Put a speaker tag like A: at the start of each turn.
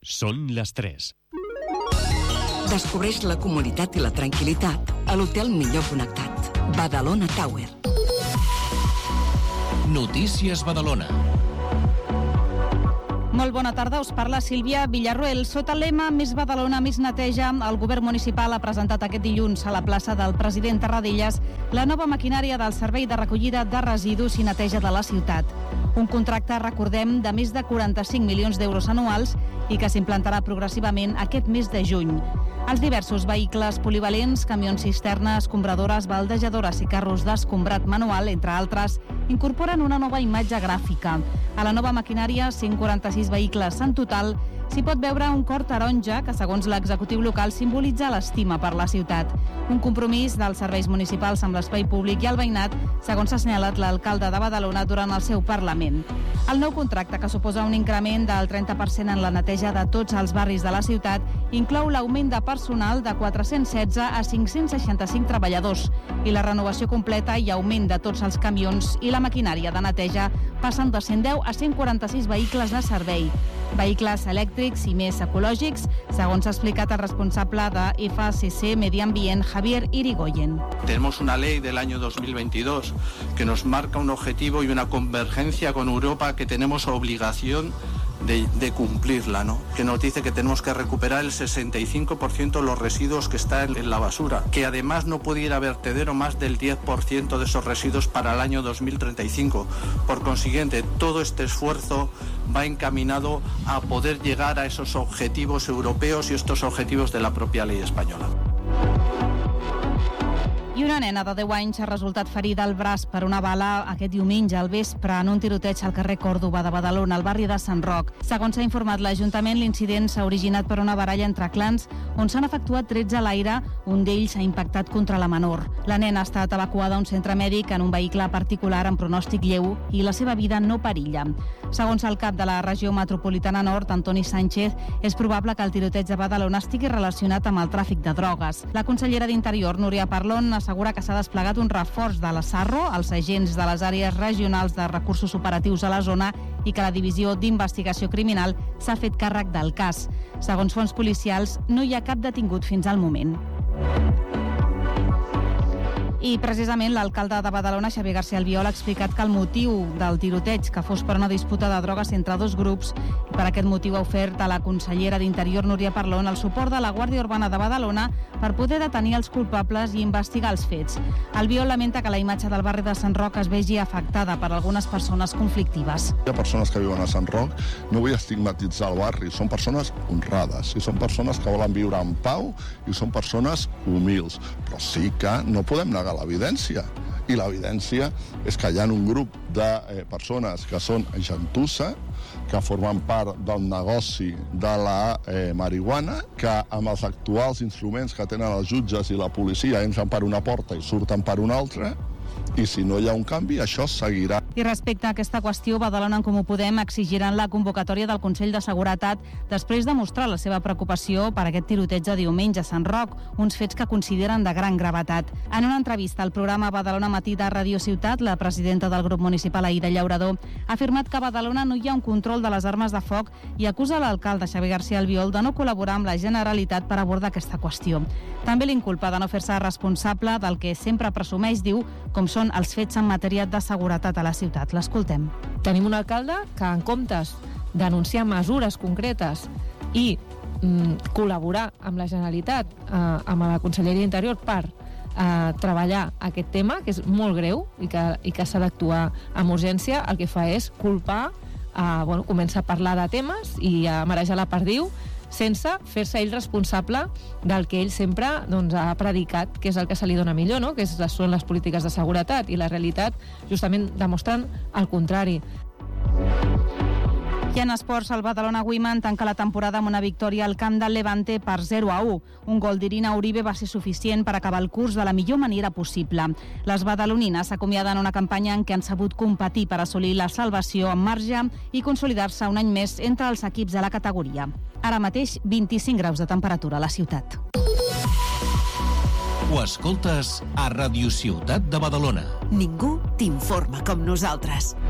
A: Són les 3.
B: Descobreix la comoditat i la tranquil·litat a l'hotel millor connectat. Badalona Tower.
A: Notícies Badalona.
C: Molt bona tarda, us parla Sílvia Villarroel. Sota el lema Més Badalona, més neteja, el govern municipal ha presentat aquest dilluns a la plaça del President Tarradellas la nova maquinària del Servei de Recollida de Residus i Neteja de la ciutat. Un contracte, recordem, de més de 45 milions d'euros anuals i que s'implantarà progressivament aquest mes de juny. Els diversos vehicles polivalents, camions cisterna, escombradores, baldejadores i carros d'escombrat manual, entre altres, incorporen una nova imatge gràfica. A la nova maquinària, 146 vehicles en total, s'hi pot veure un cor taronja que, segons l'executiu local, simbolitza l'estima per la ciutat. Un compromís dels serveis municipals amb l'espai públic i el veïnat, segons ha assenyalat l'alcalde de Badalona durant el seu Parlament. El nou contracte, que suposa un increment del 30% en la neteja de tots els barris de la ciutat, inclou l'augment de personal de 416 a 565 treballadors i la renovació completa i augment de tots els camions i la maquinària de neteja passen de 110 a 146 vehicles de servei. Vehicles elèctrics i més ecològics, segons ha explicat el responsable de FCC Medi Ambient, Javier Irigoyen.
D: Tenemos una ley del año 2022 que nos marca un objetivo y una convergencia con Europa que tenemos obligación de cumplirla, ¿no? Que nos dice que tenemos que recuperar el 65% de los residuos que están en la basura, que además no puede ir a vertedero más del 10% de esos residuos para el año 2035. Por consiguiente, todo este esfuerzo va encaminado a poder llegar a esos objetivos europeos y estos objetivos de la propia ley española.
C: I una nena de 10 anys ha resultat ferida al braç per una bala aquest diumenge al vespre en un tiroteig al carrer Còrdova de Badalona, al barri de Sant Roc. Segons s'ha informat l'Ajuntament, l'incident s'ha originat per una baralla entre clans on s'han efectuat trets a l'aire, un d'ells ha impactat contra la menor. La nena ha estat evacuada a un centre mèdic en un vehicle particular amb pronòstic lleu i la seva vida no perilla. Segons el cap de la regió metropolitana nord, Antoni Sánchez, és probable que el tiroteig de Badalona estigui relacionat amb el tràfic de drogues. La consellera d'Interior, Núria Parlon, assegura que s'ha desplegat un reforç de la Sarro, els agents de les àrees regionals de recursos operatius a la zona i que la divisió d'investigació criminal s'ha fet càrrec del cas. Segons fonts policials, no hi ha cap detingut fins al moment. I precisament l'alcalde de Badalona, Xavier García Albiol, ha explicat que el motiu del tiroteig que fos per una disputa de drogues entre dos grups i per aquest motiu ha ofert a la consellera d'Interior, Núria Parlon, el suport de la Guàrdia Urbana de Badalona per poder detenir els culpables i investigar els fets. Albiol lamenta que la imatge del barri de Sant Roc es vegi afectada per algunes persones conflictives.
E: Hi ha persones que viuen a Sant Roc, no vull estigmatitzar el barri, són persones honrades i són persones que volen viure en pau i són persones humils, però sí que no podem negar l'evidència. I l'evidència és que hi ha un grup de persones que són gentussa, que formen part del negoci de la marihuana, que amb els actuals instruments que tenen els jutges i la policia entren per una porta i surten per una altra, i si no hi ha un canvi, això seguirà.
C: I respecte a aquesta qüestió, Badalona en Comú Podem exigiran la convocatòria del Consell de Seguretat després de mostrar la seva preocupació per aquest tiroteig de diumenge a Sant Roc, uns fets que consideren de gran gravetat. En una entrevista al programa Badalona Matí de Radio Ciutat, la presidenta del grup municipal, Aïda Llaurador, ha afirmat que a Badalona no hi ha un control de les armes de foc i acusa l'alcalde Xavier García Albiol de no col·laborar amb la Generalitat per abordar aquesta qüestió. També l'inculpa de no fer-se responsable del que sempre presumeix, diu, com són els fets en matèria de seguretat a la ciutat. L'escoltem.
F: Tenim un alcalde que, en comptes d'anunciar mesures concretes i col·laborar amb la Generalitat, amb la Conselleria d'Interior per treballar aquest tema, que és molt greu i que s'ha d'actuar amb urgència, el que fa és culpar, comença a parlar de temes i a marejar la perdiu sense fer-se ell responsable del que ell sempre ha predicat, que és el que se li dona millor, no? Que són les polítiques de seguretat, i la realitat justament demostren el contrari.
C: I en esports, el Badalona Women tanca la temporada amb una victòria al camp del Levante per 0-1. Un gol d'Irina Uribe va ser suficient per acabar el curs de la millor manera possible. Les badalonines s'acomiaden una campanya en què han sabut competir per assolir la salvació amb marge i consolidar-se un any més entre els equips de la categoria. Ara mateix, 25 graus de temperatura a la ciutat.
A: Ho escoltes a Radio Ciutat de Badalona.
B: Ningú t'informa com nosaltres.